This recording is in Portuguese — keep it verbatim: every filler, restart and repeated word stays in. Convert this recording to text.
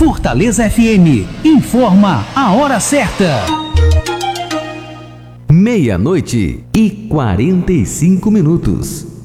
Fortaleza F M informa a hora certa. Meia-noite e quarenta e cinco minutos.